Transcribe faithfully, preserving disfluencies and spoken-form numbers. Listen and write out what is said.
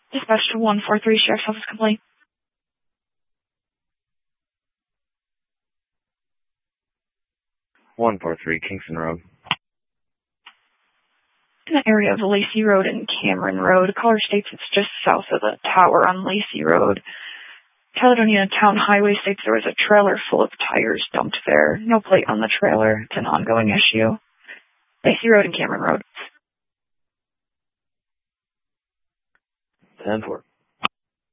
Dispatch to one four three, Sheriff's Office complaint. one four three, Kingston Road. In the area of Lacey Road and Cameron Road, caller states it's just south of the tower on Lacey Road. Caledonia Town Highway states there was a trailer full of tires dumped there. No plate on the trailer. It's an ongoing issue. Lacey Road and Cameron Road. ten four.